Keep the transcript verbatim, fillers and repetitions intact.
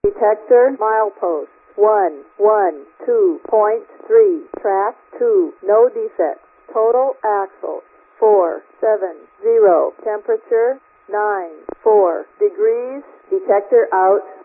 Detector milepost one one two point three. Track two. No defects. Total axle four seven zero. Temperature nine four degrees. Detector out.